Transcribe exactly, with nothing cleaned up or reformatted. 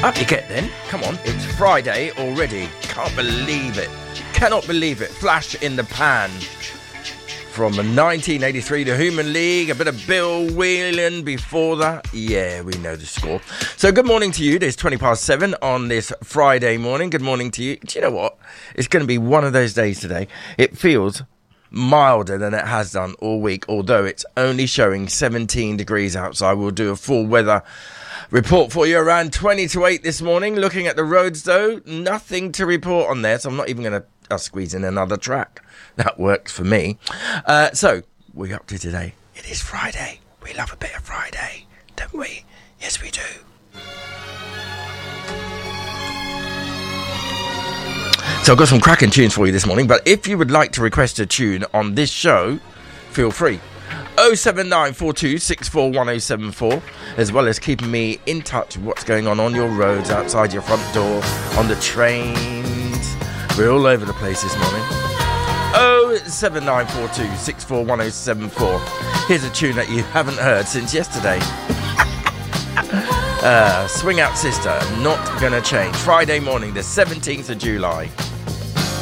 Up you get then. Come on, it's Friday already. Can't believe it. Cannot believe it. Flash in the pan. From nineteen eighty-three, the Human League, a bit of Bill Whelan before that. Yeah, we know the score. So good morning to you. It's twenty past seven on this Friday morning. Good morning to you. Do you know what? It's going to be one of those days today. It feels milder than it has done all week, although it's only showing seventeen degrees outside. We'll do a full weather report for you around twenty to eight this morning. Looking at the roads, though, nothing to report on there, so I'm not even going to I'll squeeze in another track. That works for me. Uh, so, we're up to today. It is Friday. We love a bit of Friday, don't we? Yes, we do. So I've got some cracking tunes for you this morning, but if you would like to request a tune on this show, feel free. oh seven nine four two six four one oh seven four, as well as keeping me in touch with what's going on on your roads, outside your front door, on the trains. We're all over the place this morning. oh seven nine four two six four one oh seven four. Here's a tune that you haven't heard since yesterday. uh, Swing Out Sister, Not Gonna Change. Friday morning, the seventeenth of July.